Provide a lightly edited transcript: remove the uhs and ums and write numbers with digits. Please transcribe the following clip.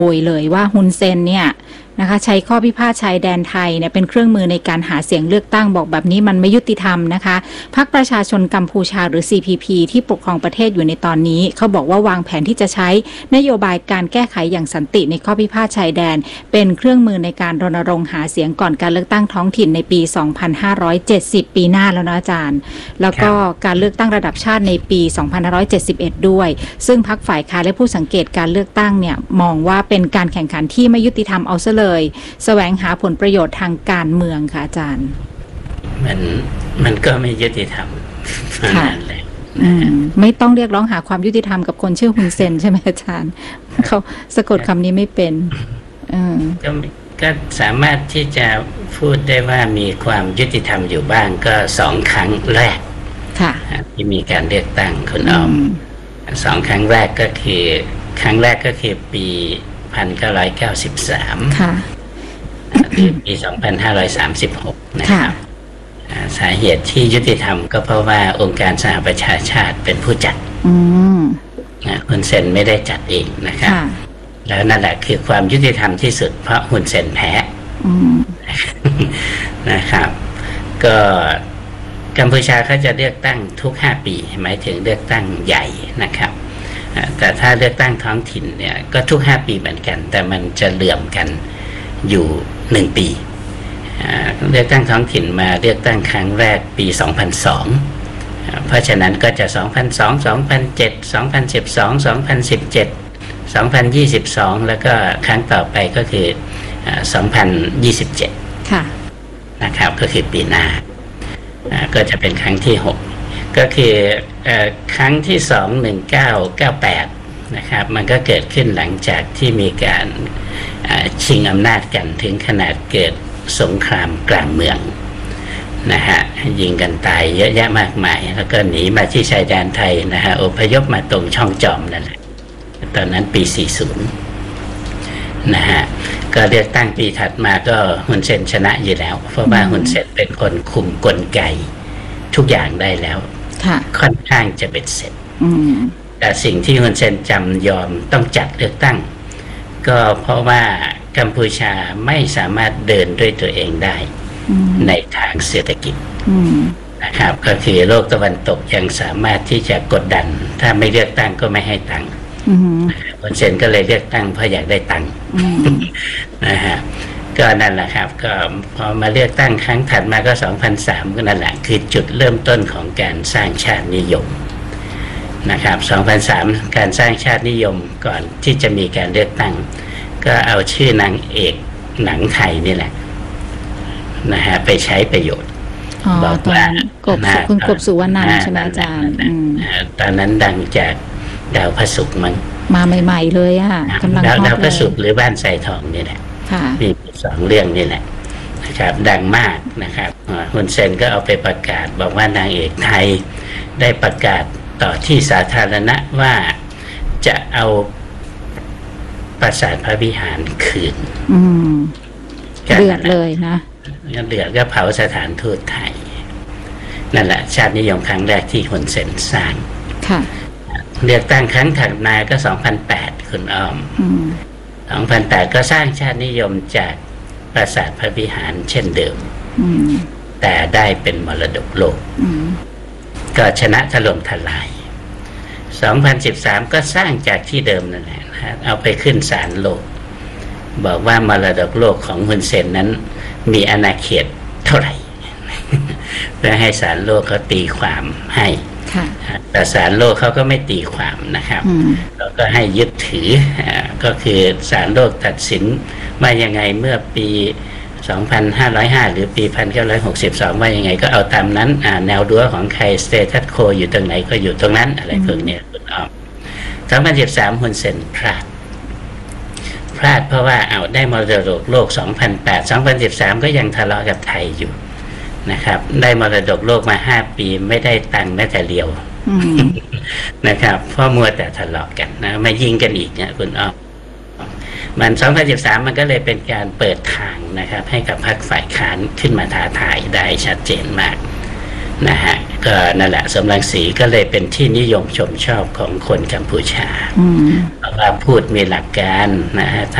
โดยเลยว่าฮุนเซนเนี่ยนะคะใช้ข้อพิพาทชายแดนไทยเนี่ยเป็นเครื่องมือในการหาเสียงเลือกตั้งบอกแบบนี้มันไม่ยุติธรรมนะคะพรรคประชาชนกัมพูชาหรือ CPP ที่ปกครองประเทศอยู่ในตอนนี้เขาบอกว่าวางแผนที่จะใช้นโยบายการแก้ไขอย่างสันติในข้อพิพาทชายแดนเป็นเครื่องมือในการรณรงค์หาเสียงก่อนการเลือกตั้งท้องถิ่นในปี 2570 ปีหน้าแล้วนะอาจารย์แล้วก็การเลือกตั้งระดับชาติในปี 2571 ด้วยซึ่งพรรคฝ่ายค้านและผู้สังเกตการเลือกตั้งเนี่ยมองว่าเป็นการแข่งขันที่ไม่ยุติธรรมเอาซะเลยแสวงหาผลประโยชน์ทางการเมืองค่ะอาจารย์มันก็ไม่ยุติธรรมค่ะไม่ต้องเรียกร้องหาความยุติธรรมกับคนชื่อฮุนเซนใช่ไหมอาจารย์เขาสะกดคำนี้ไม่เป็นก็สามารถที่จะพูดได้ว่ามีความยุติธรรมอยู่บ้างก็2 ครั้งแรกที่มีการเลือกตั้งคุณอ้อม2 ครั้งแรกก็คือครั้งแรกก็คือปี1993 ค่ะปี 2536นะครับสาเหตุที่ยุติธรรมก็เพราะว่าองค์การสหประชาชาติเป็นผู้จัดฮุนเซนไม่ได้จัดเองนะครับแล้วนั่นแหละคือความยุติธรรมที่สุดเพราะฮุนเซนแพ้นะครับก็กัมพูชาเขาจะเลือกตั้งทุก5 ปีหมายถึงเลือกตั้งใหญ่นะครับแต่ถ้าเลือกตั้งท้องถิ่นเนี่ยก็ทุก5 ปีเหมือนกันแต่มันจะเหลื่อมกันอยู่1 ปีเลือกตั้งท้องถิ่นมาเลือกตั้งครั้งแรกปี 2002เพราะฉะนั้นก็จะ 2002 2007 2012 2017 2022แล้วก็ครั้งต่อไปก็คือ2027 ค่ะนะครับก็คือปีหน้าก็จะเป็นครั้งที่6ก็คือครั้งที่1998นะครับมันก็เกิดขึ้นหลังจากที่มีการชิงอำนาจกันถึงขนาดเกิดสงครามกลางเมืองนะฮะยิงกันตายเยอะแยะมากมายแล้วก็หนีมาที่ชายแดนไทยนะฮะอพยพมาตรงช่องจอมนั่นแหละตอนนั้นปี 40นะฮะก็เลือกตั้งปีถัดมาก็ฮุนเซนชนะอยู่แล้วเพราะว่าฮุนเซนเป็นคนคุมกลไกทุกอย่างได้แล้วค่อนข้างจะเบ็ดเสร็จแต่สิ่งที่ฮุนเซนจำยอมต้องจัดเลือกตั้งก็เพราะว่ากัมพูชาไม่สามารถเดินด้วยตัวเองได้ในทางเศรษฐกิจนะครับก็คือโลกตะวันตกยังสามารถที่จะกดดันถ้าไม่เลือกตั้งก็ไม่ให้ตังค์ฮุนเซนก็เลยเลือกตั้งเพราะอยากได้ตังค์นะฮะก็นั่นแหละครับก็พอมาเลือกตั้งครั้งถัดมาก็2003ก็นั่นแหละคือจุดเริ่มต้นของการสร้างชาตินิยมนะครับ2003การสร้างชาตินิยมก่อนที่จะมีการเลือกตั้งก็เอาชื่อนางเอกหนังไทยนี่แหละนะฮะไปใช้ประโยชน์บอกว่าคุณกบสุวรรณันท์ใช่ไหมอาจารย์ตอนนั้นดังจากดาวพระศุกร์มั้งมาใหม่ๆเลยอ่ะกำลังดาวพระศุกร์หรือบ้านทรายทองนี่แหละมี2 เรื่องนี่แหละนะครับดังมากนะครับฮุนเซนก็เอาไปประกาศบอกว่านางเอกไทยได้ประกาศต่อที่สาธารณะว่าจะเอาปราสาทพระวิหารคืนเดือดเลยนะเดือดก็เผาสถานทูตไทยนั่นแหละชาตินิยมครั้งแรกที่ฮุนเซนสร้างเลือกตั้งครั้งถัดมาก็2008คุณอ้อม2008ก็สร้างชาตินิยมจากปราสาทพระวิหารเช่นเดิมแต่ได้เป็นมรดกโลกก็ชนะถล่มทลาย2013ก็สร้างจากที่เดิมนั่นแหละเอาไปขึ้นศาลโลกบอกว่ามรดกโลกของฮุนเซนนั้นมีอาณาเขตเท่าไหร่เพื่อให้ศาลโลกเขาตีความให้แต่ศาลโลกเขาก็ไม่ตีความนะครับเราก็ให้ยึดถือก็คือศาลโลกตัดสินว่ายังไงเมื่อปี2505หรือปี1962ว่ายังไงก็เอาตามนั้นแนวรั้วของใครสเตตัสโคอยู่ตรงไหนก็อยู่ตรงนั้นอะไรพวกนี้คุณอ้อม2013ฮุนเซนพลาดเพราะว่าได้มรดกโลก2013ก็ยังทะเลาะกับไทยอยู่นะครับได้มรดกโลกมา5 ปีไม่ได้ตังค์แม้แต่เดียวนะครับเพราะมัวแต่ทะเลาะกันนะมายิงกันอีกเนี่ยคุณอ้อมมัน2013มันก็เลยเป็นการเปิดทางนะครับให้กับพรรคฝ่ายค้านขึ้นมาท้าทายได้ชัดเจนมากนะฮะก็นั่นแหละสมรังสีก็เลยเป็นที่นิยมชมชอบของคนกัมพูชาเพราะว่าพูดมีหลักการนะฮะ